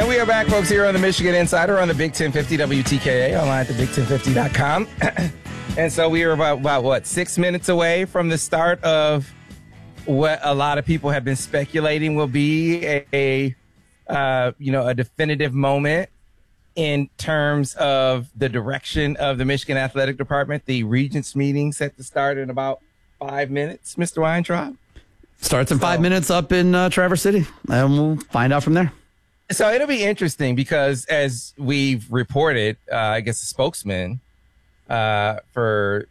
And we are back, folks, here on the Michigan Insider on the Big 1050 WTKA, online at thebig1050.com. And so we are about 6 minutes away from the start of what a lot of people have been speculating will be a definitive moment in terms of the direction of the Michigan Athletic Department. The Regents meeting set to start in about 5 minutes, Mr. Weintraub. Starts in 5 minutes up in Traverse City, and we'll find out from there. So it'll be interesting because, as we've reported, I guess the spokesman for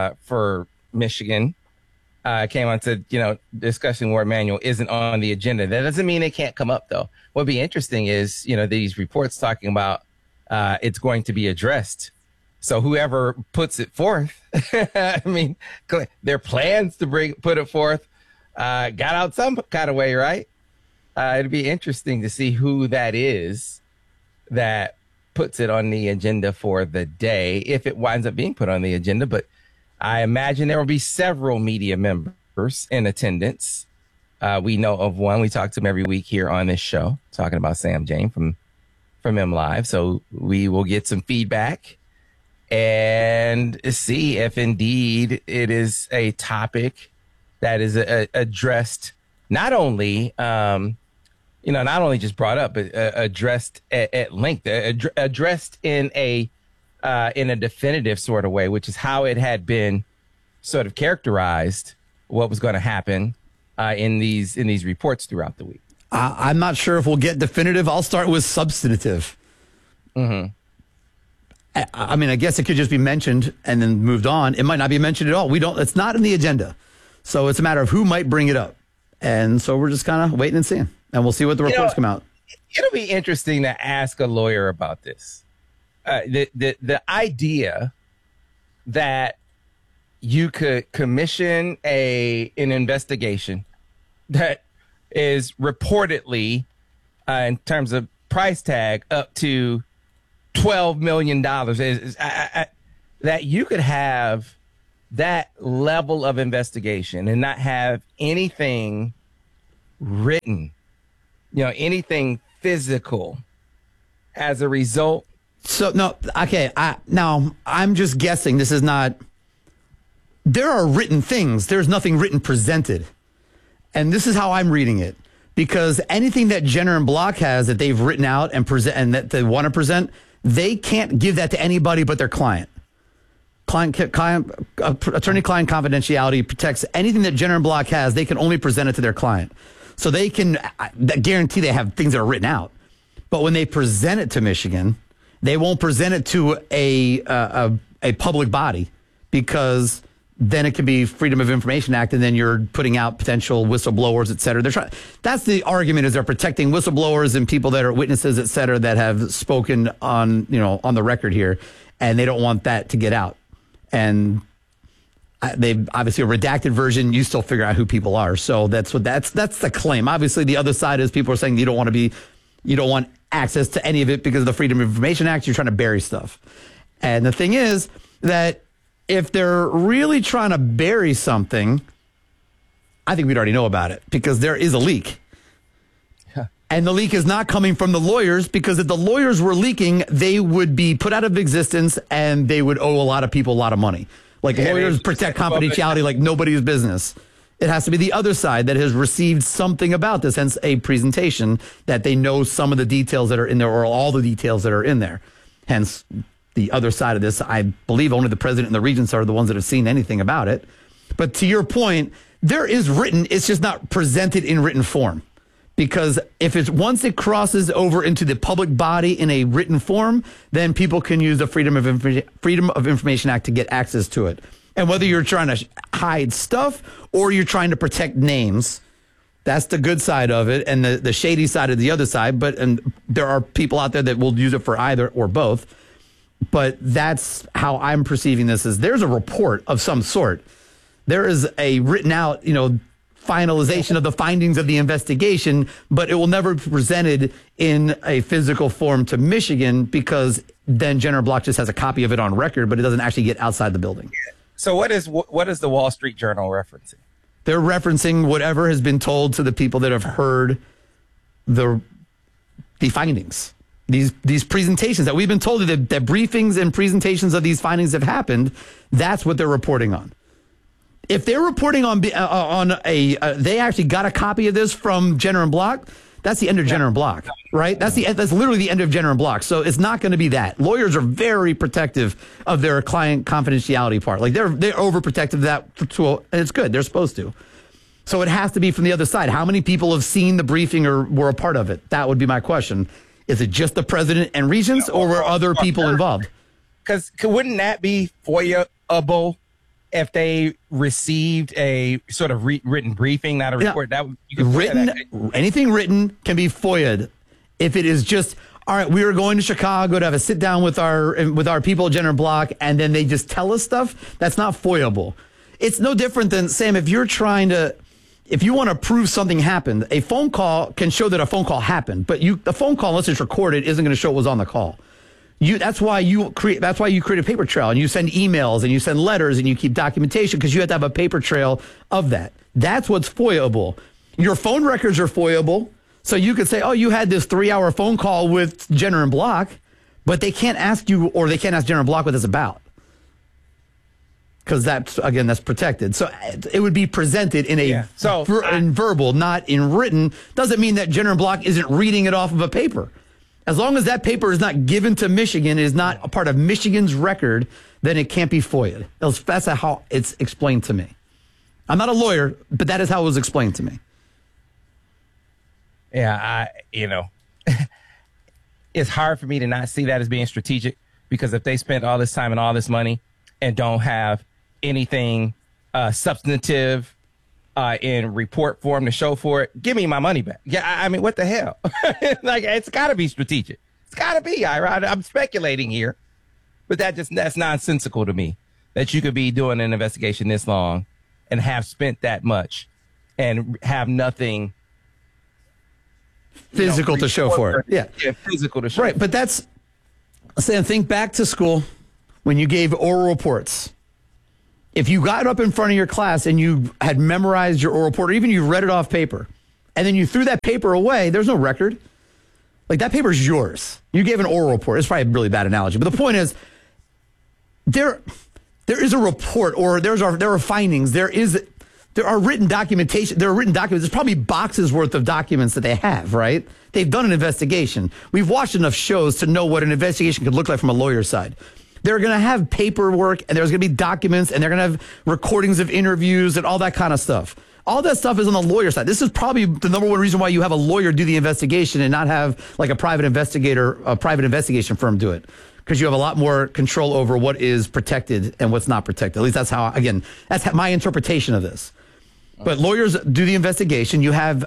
Michigan came on to, discussing war manual isn't on the agenda. That doesn't mean it can't come up, though. What'd be interesting is, these reports talking about it's going to be addressed. So whoever puts it forth, I mean, their plans to put it forth got out some kind of way, right? It'd be interesting to see who that is that puts it on the agenda for the day, if it winds up being put on the agenda. But I imagine there will be several media members in attendance. We know of one. We talk to him every week here on this show, talking about Sam Jane from MLive. So we will get some feedback and see if indeed it is a topic that is addressed, not only just brought up, but addressed at length, addressed in a definitive sort of way, which is how it had been sort of characterized what was going to happen in these reports throughout the week. I'm not sure if we'll get definitive. I'll start with substantive. Mm-hmm. I mean, I guess it could just be mentioned and then moved on. It might not be mentioned at all. It's not in the agenda. So it's a matter of who might bring it up. And so we're just kind of waiting and seeing. And we'll see what the reports come out. It'll be interesting to ask a lawyer about this. The idea that you could commission an investigation that is reportedly, in terms of price tag, up to $12 million, that you could have that level of investigation and not have anything written, anything physical as a result. So, no, okay. Now, I'm just guessing. This is not. There are written things. There's nothing written presented. And this is how I'm reading it. Because anything that Jenner and Block has that they've written out and present and that they want to present, they can't give that to anybody but their client. Attorney-client confidentiality protects anything that Jenner and Block has. They can only present it to their client. So they can guarantee they have things that are written out. But when they present it to Michigan, they won't present it to a public body, because then it could be Freedom of Information Act, and then you're putting out potential whistleblowers, et cetera. That's the argument, is they're protecting whistleblowers and people that are witnesses, et cetera, that have spoken on the record here, and they don't want that to get out. And they obviously a redacted version. You still figure out who people are. So that's the claim. Obviously, the other side is people are saying you don't want access to any of it because of the Freedom of Information Act. You're trying to bury stuff. And the thing is that if they're really trying to bury something, I think we'd already know about it, because there is a leak. Yeah. And the leak is not coming from the lawyers, because if the lawyers were leaking, they would be put out of existence and they would owe a lot of people a lot of money. Lawyers protect confidentiality like nobody's business. It has to be the other side that has received something about this, hence a presentation that they know some of the details that are in there, or all the details that are in there. Hence, the other side of this, I believe only the president and the regents are the ones that have seen anything about it. But to your point, there is written, it's just not presented in written form. Because once it crosses over into the public body in a written form, then people can use the Freedom of Information Act to get access to it. And whether you're trying to hide stuff or you're trying to protect names, that's the good side of it, and the shady side of the other side. And there are people out there that will use it for either or both. But that's how I'm perceiving this. Is there's a report of some sort. There is a written out, finalization of the findings of the investigation, but it will never be presented in a physical form to Michigan, because then Jenner Block just has a copy of it on record, but it doesn't actually get outside the building. So what is the Wall Street Journal referencing? They're referencing whatever has been told to the people that have heard the the findings. These presentations that we've been told that briefings and presentations of these findings have happened, that's what they're reporting on. If they're reporting on they actually got a copy of this from Jenner and Block, that's the end of Jenner and Block, right? That's literally the end of Jenner and Block. So it's not going to be that. Lawyers are very protective of their client confidentiality part. Like they're overprotective of that tool, and it's good. They're supposed to. So it has to be from the other side. How many people have seen the briefing or were a part of it? That would be my question. Is it just the president and regents, or were other people involved? Because wouldn't that be FOIA-able if they received a sort of written briefing, not a report? That you could written, anything written can be FOIA'd. If it is just, all right, we are going to Chicago to have a sit down with our people at Jenner Block, and then they just tell us stuff, that's not FOIA-able. It's no different than, Sam, if you want to prove something happened, a phone call can show that a phone call happened, but the phone call, unless it's recorded, isn't going to show what was on the call. That's why you create a paper trail, and you send emails and you send letters and you keep documentation, because you have to have a paper trail of that. That's what's FOIA-able. Your phone records are FOIA-able, so you could say, oh, you had this 3-hour phone call with Jenner and Block, but they can't ask you, or they can't ask Jenner and Block what it's about. Because that's protected. So it would be presented in in verbal, not in written. Doesn't mean that Jenner and Block isn't reading it off of a paper. As long as that paper is not given to Michigan, is not a part of Michigan's record, then it can't be FOIA'd. That's how it's explained to me. I'm not a lawyer, but that is how it was explained to me. Yeah, it's hard for me to not see that as being strategic, because if they spent all this time and all this money and don't have anything substantive in report form to show for it, give me my money back. Yeah, I mean, what the hell? Like, it's got to be strategic. It's got to be. I'm speculating here, but that's nonsensical to me, that you could be doing an investigation this long and have spent that much and have nothing physical to show for it. Yeah, physical to show. Right, but that's, Sam, think back to school when you gave oral reports. If you got up in front of your class and you had memorized your oral report, or even you read it off paper, and then you threw that paper away, there's no record. Like, that paper is yours. You gave an oral report. It's probably a really bad analogy, but the point is, there is a report, or there are findings. There are written documentation. There are written documents. There's probably boxes worth of documents that they have, right? They've done an investigation. We've watched enough shows to know what an investigation could look like from a lawyer's side. They're going to have paperwork, and there's going to be documents, and they're going to have recordings of interviews and all that kind of stuff. All that stuff is on the lawyer side. This is probably the number one reason why you have a lawyer do the investigation and not have like a private investigation firm do it, because you have a lot more control over what is protected and what's not protected. At least that's my interpretation of this. But lawyers do the investigation.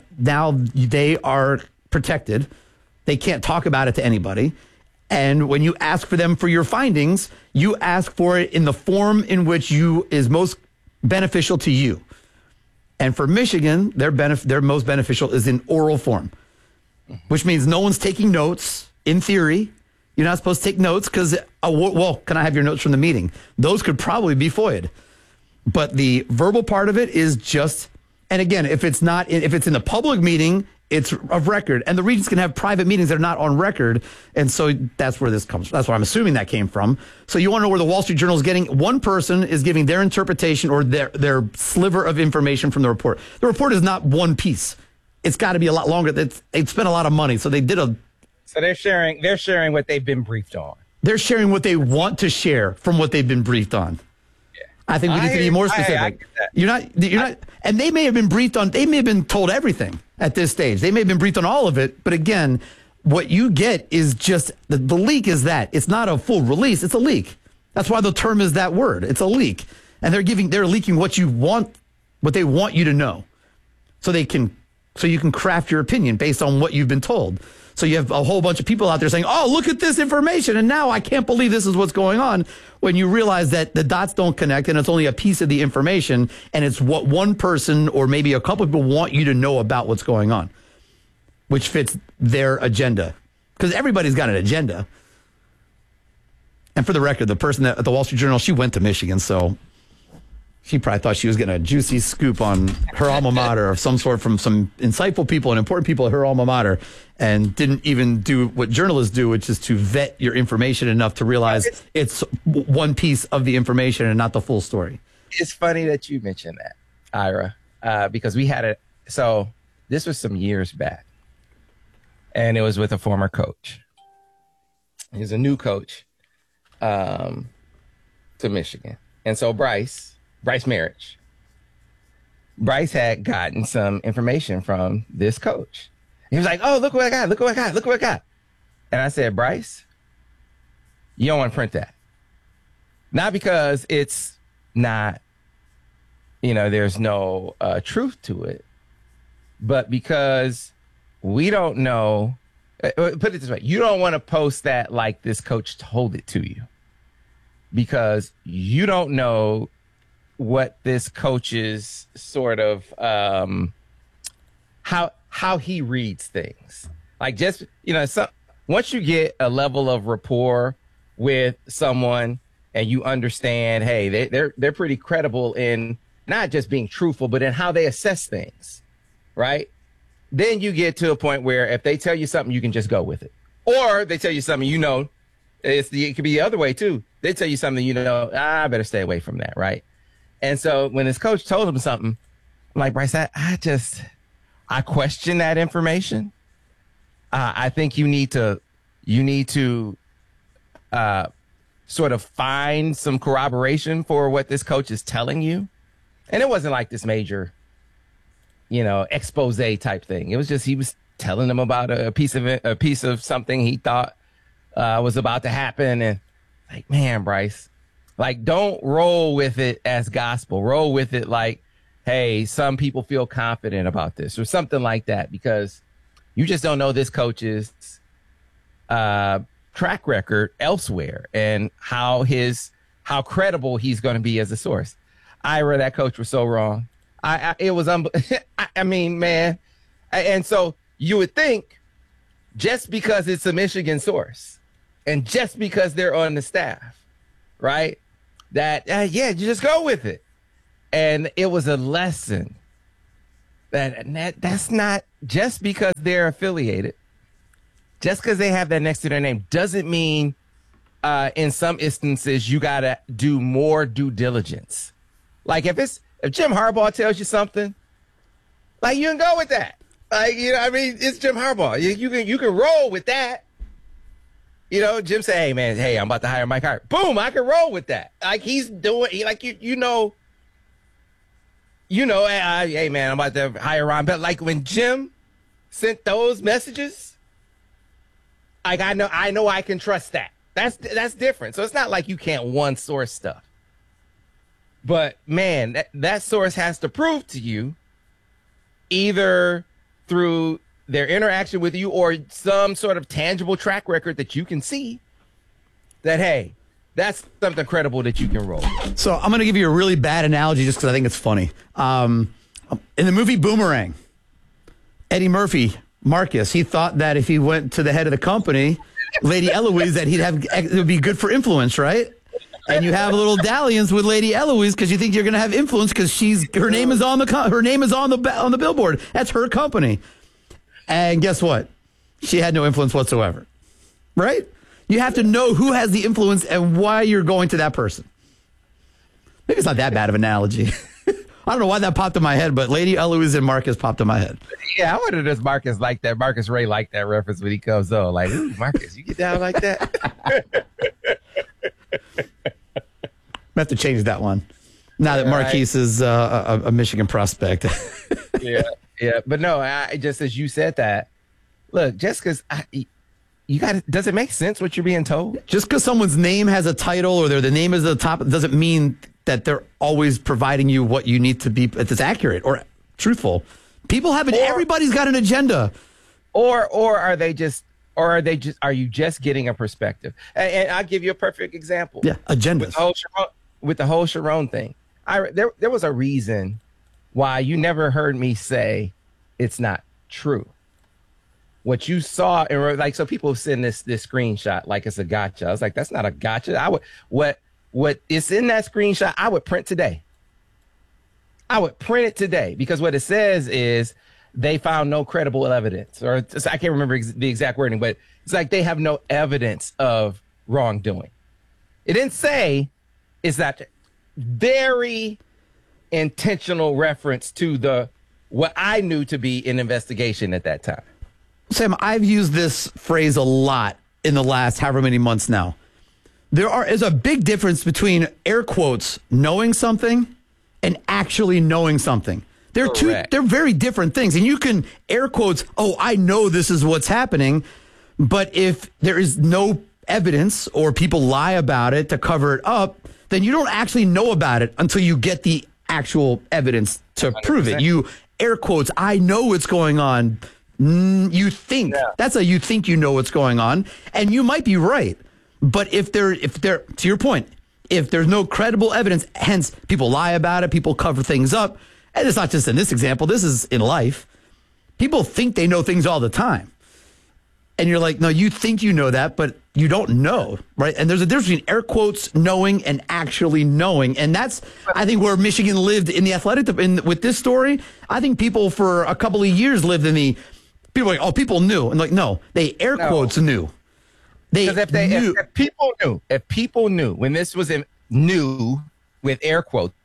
They are protected. They can't talk about it to anybody. And when you ask for them for your findings, you ask for it in the form in which is most beneficial to you. And for Michigan, their most beneficial is in oral form, which means no one's taking notes. In theory, you're not supposed to take notes because, can I have your notes from the meeting? Those could probably be FOIA'd. But the verbal part of it is just, and again, if it's in the public meeting, it's of record, and the regents can have private meetings that are not on record, and so that's where this comes from. That's where I'm assuming that came from. So you want to know where the Wall Street Journal is getting? One person is giving their interpretation or their sliver of information from the report. The report is not one piece. It's got to be a lot longer. They spent a lot of money, so they did So they're sharing what they've been briefed on. They're sharing what they want to share from what they've been briefed on. I think we need to be more specific. You're not, and they may have been briefed on, they may have been told everything at this stage. They may have been briefed on all of it, but again, what you get is just, the leak is that. It's not a full release, it's a leak. That's why the term is that word. It's a leak. And they're leaking what they want you to know. So you can craft your opinion based on what you've been told. So you have a whole bunch of people out there saying, oh, look at this information, and now I can't believe this is what's going on, when you realize that the dots don't connect and it's only a piece of the information, and it's what one person or maybe a couple of people want you to know about what's going on, which fits their agenda. Because everybody's got an agenda. And for the record, the person at the Wall Street Journal, she went to Michigan, so She probably thought she was getting a juicy scoop on her alma mater of some sort from some insightful people and important people at her alma mater, and didn't even do what journalists do, which is to vet your information enough to realize it's one piece of the information and not the full story. It's funny that you mentioned that, Ira, because we had so this was some years back, and it was with a former coach. He's a new coach to Michigan. And so Bryce Marriage had gotten some information from this coach. He was like, oh, look what I got. Look what I got. Look what I got. And I said, Bryce, you don't want to print that. Not because it's not, there's no truth to it, but because we don't know. Put it this way. You don't want to post that like this coach told it to you, because you don't know what this coach's sort of how he reads things. Like, just once you get a level of rapport with someone and you understand, hey, they're pretty credible in not just being truthful, but in how they assess things, right? Then you get to a point where if they tell you something, you can just go with it. Or they tell you something, it could be the other way too. They tell you something, I better stay away from that, right? And so when his coach told him something, I'm like, Bryce, I question that information. I think you need to sort of find some corroboration for what this coach is telling you. And it wasn't like this major, expose type thing. It was just, he was telling them about a piece of something he thought was about to happen. And like, man, Bryce, like, don't roll with it as gospel. Roll with it like, hey, some people feel confident about this or something like that, because you just don't know this coach's track record elsewhere and how credible he's going to be as a source. Ira, that coach was so wrong. It was, I mean, man. And so you would think just because it's a Michigan source and just because they're on the staff, right, that, you just go with it. And it was a lesson that's not just because they're affiliated, just because they have that next to their name, doesn't mean in some instances you got to do more due diligence. Like if Jim Harbaugh tells you something, like, you can go with that. Like, it's Jim Harbaugh. You can roll with that. Jim say, hey, I'm about to hire Mike Hart. Boom, I can roll with that. Like, he's doing, hey, man, I'm about to hire Ron Bell. Like, when Jim sent those messages, like, I know I can trust that. That's different. So it's not like you can't one source stuff. But, man, that source has to prove to you, either through their interaction with you or some sort of tangible track record that you can see, that, hey, that's something credible that you can roll. So I'm going to give you a really bad analogy just because I think it's funny. In the movie Boomerang, Eddie Murphy, Marcus, he thought that if he went to the head of the company, Lady Eloise, that it would be good for influence, right? And you have a little dalliance with Lady Eloise because you think you're going to have influence because her name is on the billboard. That's her company. And guess what? She had no influence whatsoever, right? You have to know who has the influence and why you're going to that person. Maybe it's not that bad of an analogy. I don't know why that popped in my head, but Lady Eloise and Marcus popped in my head. Yeah, I wonder if Marcus like that. Marcus Ray liked that reference when he comes on. Like, ooh, Marcus, you get down like that? We have to change that one. Now that Marquise is a Michigan prospect. Yeah. But no, just as you said that, look, just because does it make sense what you're being told? Just because someone's name has a title or the name is at the top doesn't mean that they're always providing you what you need to be that's accurate or truthful. People have everybody's got an agenda. Or are you just getting a perspective? And I'll give you a perfect example. Yeah, agendas. With the whole Sharon thing. There was a reason why you never heard me say it's not true. What you saw, and so people send this screenshot like it's a gotcha. I was like, that's not a gotcha. What is in that screenshot, I would print today. I would print it today, because what it says is they found no credible evidence, or I can't remember the exact wording, but it's like they have no evidence of wrongdoing. It didn't say it's that very intentional reference to what I knew to be an investigation at that time. Sam, I've used this phrase a lot in the last however many months now. There is a big difference between air quotes knowing something and actually knowing something. They're very different things. And you can air quotes, oh, I know this is what's happening. But if there is no evidence or people lie about it to cover it up, then you don't actually know about it until you get the actual evidence to 100%. Prove it. You air quotes, I know what's going on. You think. Yeah. That's you think you know what's going on. And you might be right. But if there, to your point, if there's no credible evidence, hence people lie about it, people cover things up. And it's not just in this example, this is in life. People think they know things all the time. And you're like, no, you think you know that, but you don't know, right? And there's a difference between air quotes knowing and actually knowing. And that's, I think, where Michigan lived in the athletic, with this story. I think people for a couple of years lived in people are like, oh, people knew. And like, no, they air quotes knew. Because if people knew when this was new with air quotes,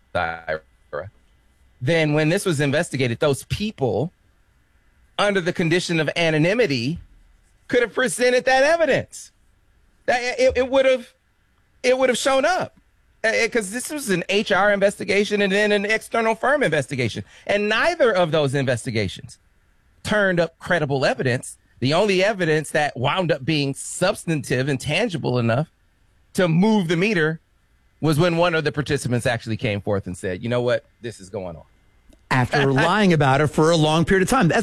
then when this was investigated, those people, under the condition of anonymity, could have presented that evidence. It would have shown up, because this was an HR investigation and then an external firm investigation, and neither of those investigations turned up credible evidence. The only evidence that wound up being substantive and tangible enough to move the meter was when one of the participants actually came forth and said, you know what, this is going on. After lying about it for a long period of time.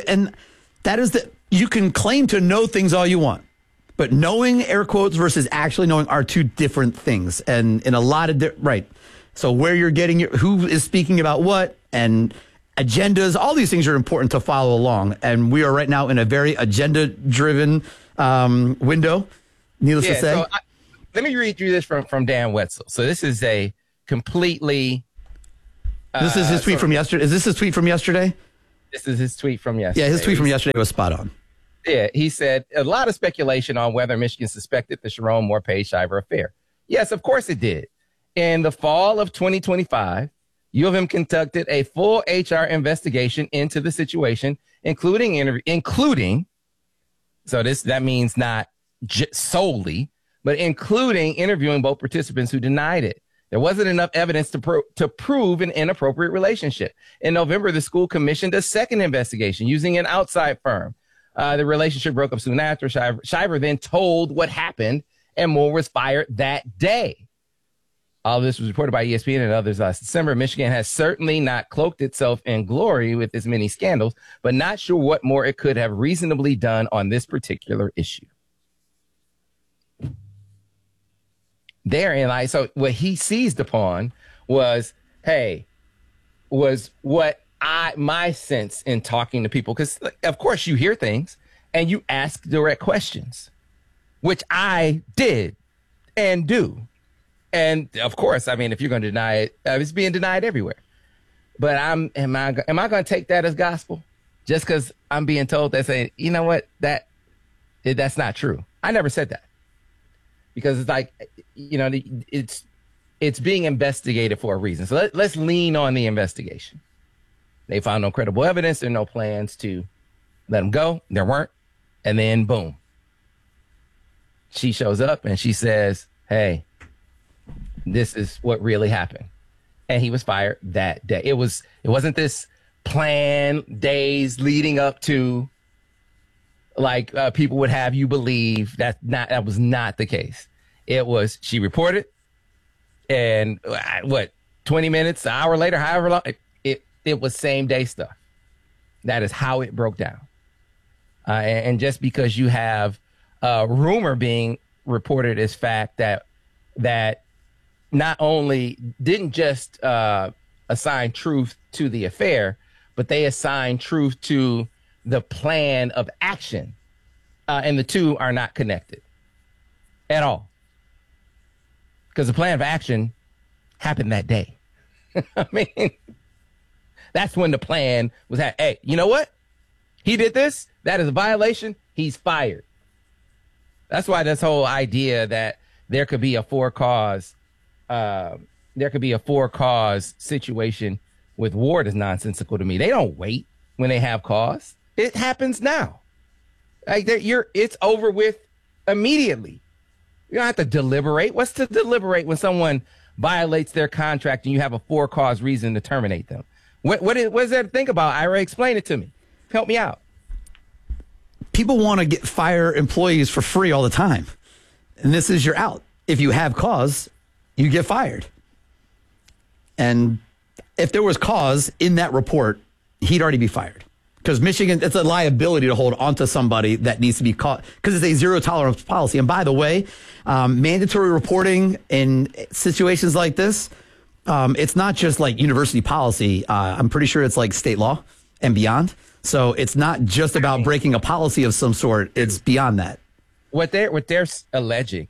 You can claim to know things all you want, but knowing, air quotes, versus actually knowing are two different things. And in a lot of, right. So where you're getting who is speaking about what, and agendas, all these things are important to follow along. And we are right now in a very agenda-driven window, needless to say. So let me read you this from Dan Wetzel. So this is a completely... this is his tweet from yesterday. Is this his tweet from yesterday? This is his tweet from yesterday. Yeah, his tweet from yesterday was spot on. Yeah, he said, a lot of speculation on whether Michigan suspected the Sherrone Moore-Paige-Shiver affair. Yes, of course it did. In the fall of 2025, U of M conducted a full HR investigation into the situation, including, so that means not solely, but including interviewing both participants who denied it. There wasn't enough evidence to prove an inappropriate relationship. In November, the school commissioned a second investigation using an outside firm. The relationship broke up soon after. Shiver then told what happened, and Moore was fired that day. All of this was reported by ESPN and others last December. Michigan has certainly not cloaked itself in glory with its many scandals, but not sure what more it could have reasonably done on this particular issue. Therein, so what he seized upon was what my sense in talking to people, because of course you hear things and you ask direct questions, which I did and do. And of course, I mean, if you're going to deny it, it's being denied everywhere. But am I going to take that as gospel just because I'm being told that, saying, you know what, that's not true? I never said that, because it's like, you know, it's being investigated for a reason. So let's lean on the investigation. They found no credible evidence. There are no plans to let them go. There weren't. And then boom, she shows up and she says, hey, this is what really happened. And he was fired that day. It wasn't this plan days leading up to, like, people would have you believe. That was not the case. It was, she reported, and 20 minutes, an hour later, however long, it was same day stuff. That is how it broke down. And just because you have a rumor being reported as fact that not only didn't just assign truth to the affair, but they assigned truth to the plan of action. And the two are not connected at all. Because the plan of action happened that day. I mean, That's when the plan was hey, you know what? He did this. That is a violation. He's fired. That's why this whole idea that there could be a for-cause situation with Ward is nonsensical to me. They don't wait when they have cause. It happens now. Like it's over with immediately. You don't have to deliberate. What's to deliberate when someone violates their contract and you have a for-cause reason to terminate them? What is there to think about, Ira? Explain it to me. Help me out. People want to fire employees for free all the time. And this is your out. If you have cause, you get fired. And if there was cause in that report, he'd already be fired. Because Michigan, it's a liability to hold onto somebody that needs to be caught because it's a zero tolerance policy. And by the way, mandatory reporting in situations like this, it's not just like university policy. I'm pretty sure it's like state law and beyond. So it's not just about breaking a policy of some sort. It's beyond that. What they're alleging,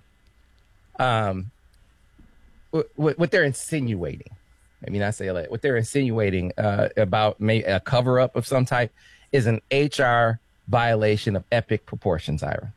what they're insinuating. I mean, I say what they're insinuating about a cover up of some type is an HR violation of epic proportions, Ira.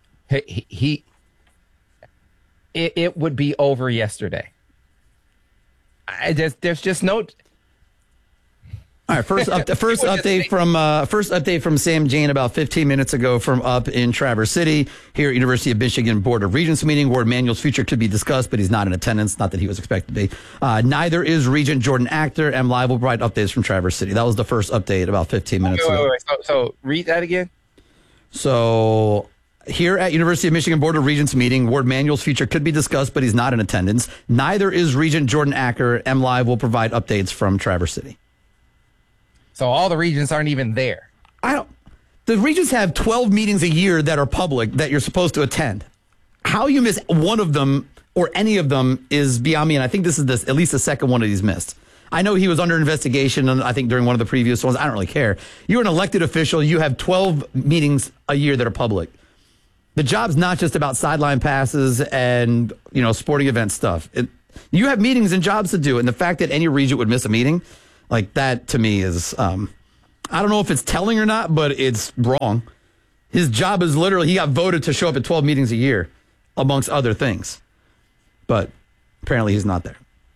It would be over yesterday. There's just no. All right, first update from Sam Jane about 15 minutes ago from up in Traverse City. Here at University of Michigan Board of Regents meeting, Ward Manuel's future could be discussed, but he's not in attendance. Not that he was expected to be. Neither is Regent Jordan Actor. MLive will provide updates from Traverse City. That was the first update about 15 minutes ago. Wait. So read that again. So here at University of Michigan Board of Regents meeting, Ward Manuel's future could be discussed, but he's not in attendance. Neither is Regent Jordan Actor. MLive will provide updates from Traverse City. So all the regents aren't even there. The regents have 12 meetings a year that are public that you're supposed to attend. How you miss one of them or any of them is beyond me. And I think this is at least the second one of these missed. I know he was under investigation, and I think during one of the previous ones. I don't really care. You're an elected official. You have 12 meetings a year that are public. The job's not just about sideline passes and, sporting event stuff. You have meetings and jobs to do. And the fact that any regent would miss a meeting, like that to me is, I don't know if it's telling or not, but it's wrong. His job is literally, he got voted to show up at 12 meetings a year, amongst other things. But apparently he's not there.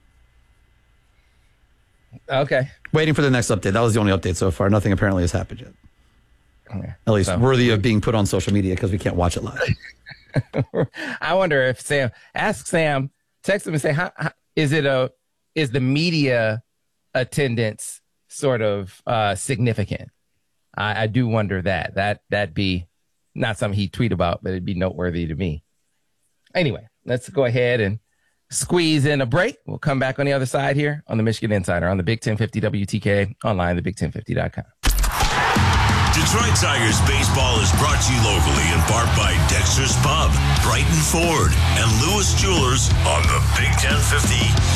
Okay. Waiting for the next update. That was the only update so far. Nothing apparently has happened yet. Okay. At least worthy of being put on social media because we can't watch it live. I wonder if text him and say, is the media attendance sort of significant? I do wonder that'd be not something he'd tweet about, but it'd be noteworthy to me. Anyway, let's go ahead and squeeze in a break. We'll come back on the other side here on the Michigan Insider on the Big 1050 WTKA, online, thebig1050.com. Detroit Tigers baseball is brought to you locally in part by Dexter's Pub, Brighton Ford, and Lewis Jewelers on the Big 1050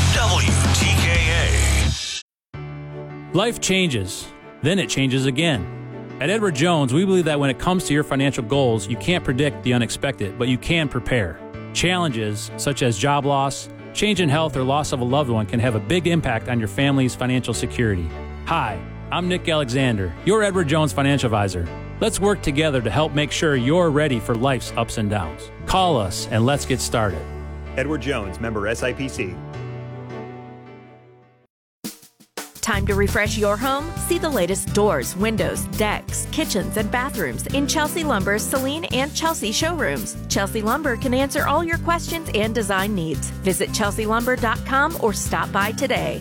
WTKA. Life changes, then it changes again. At Edward Jones, we believe that when it comes to your financial goals, you can't predict the unexpected, but you can prepare. Challenges such as job loss, change in health, or loss of a loved one can have a big impact on your family's financial security. Hi, I'm Nick Alexander, your Edward Jones financial advisor. Let's work together to help make sure you're ready for life's ups and downs. Call us and let's get started. Edward Jones, member SIPC. Time to refresh your home? See the latest doors, windows, decks, kitchens, and bathrooms in Chelsea Lumber's Celine and Chelsea showrooms. Chelsea Lumber can answer all your questions and design needs. Visit chelsealumber.com or stop by today.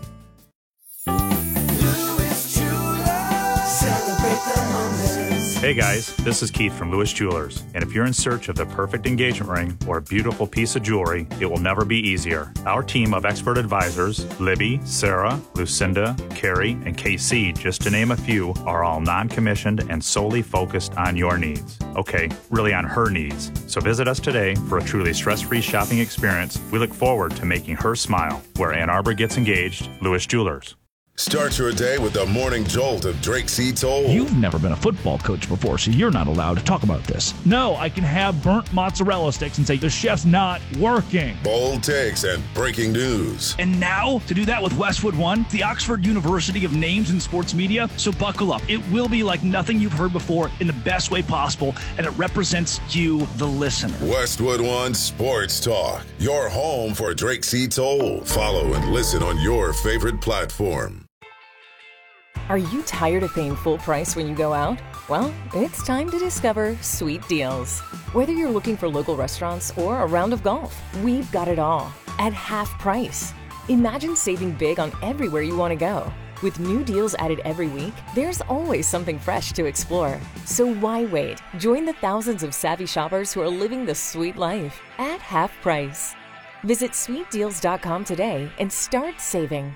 Hey guys, this is Keith from Lewis Jewelers, and if you're in search of the perfect engagement ring or a beautiful piece of jewelry, it will never be easier. Our team of expert advisors, Libby, Sarah, Lucinda, Carrie, and KC, just to name a few, are all non-commissioned and solely focused on your needs. Okay, really on her needs. So visit us today for a truly stress-free shopping experience. We look forward to making her smile. Where Ann Arbor gets engaged, Lewis Jewelers. Start your day with the morning jolt of Drake C. Toll. You've never been a football coach before, so you're not allowed to talk about this. No, I can have burnt mozzarella sticks and say the chef's not working. Bold takes and breaking news. And now, to do that with Westwood One, the Oxford University of Names in Sports Media. So buckle up. It will be like nothing you've heard before in the best way possible, and it represents you, the listener. Westwood One Sports Talk, your home for Drake C. Toll. Follow and listen on your favorite platform. Are you tired of paying full price when you go out? Well, it's time to discover Sweet Deals. Whether you're looking for local restaurants or a round of golf, we've got it all at half price. Imagine saving big on everywhere you want to go. With new deals added every week, there's always something fresh to explore. So why wait? Join the thousands of savvy shoppers who are living the sweet life at half price. Visit sweetdeals.com today and start saving.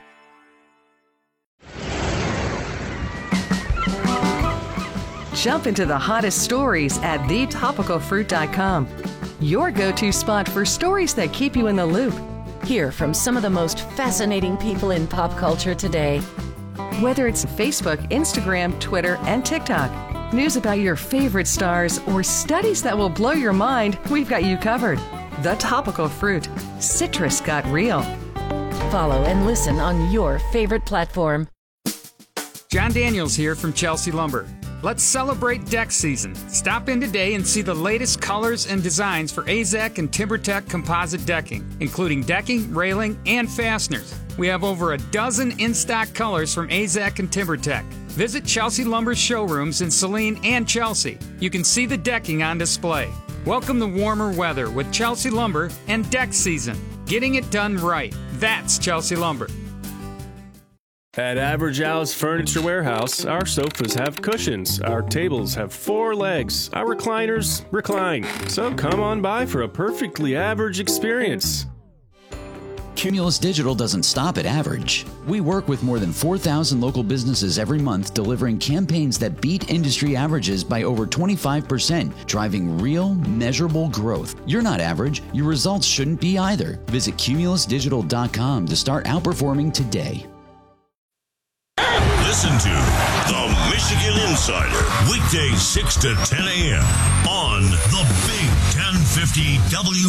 Jump into the hottest stories at thetopicalfruit.com. Your go-to spot for stories that keep you in the loop. Hear from some of the most fascinating people in pop culture today. Whether it's Facebook, Instagram, Twitter, and TikTok, news about your favorite stars, or studies that will blow your mind, we've got you covered. The Topical Fruit. Citrus got real. Follow and listen on your favorite platform. John Daniels here from Chelsea Lumber. Let's celebrate deck season. Stop in today and see the latest colors and designs for AZEK and TimberTech composite decking, including decking, railing, and fasteners. We have over a dozen in-stock colors from AZEK and TimberTech. Visit Chelsea Lumber's showrooms in Saline and Chelsea. You can see the decking on display. Welcome the warmer weather with Chelsea Lumber and deck season. Getting it done right. That's Chelsea Lumber. At Average Al's Furniture Warehouse, our sofas have cushions, our tables have 4 legs, our recliners recline. So come on by for a perfectly average experience. Cumulus Digital doesn't stop at average. We work with more than 4,000 local businesses every month, delivering campaigns that beat industry averages by over 25%, driving real, measurable growth. You're not average. Your results shouldn't be either. Visit cumulusdigital.com to start outperforming today. Listen to the Michigan Insider, weekdays 6 to 10 a.m. on the Big 1050 W.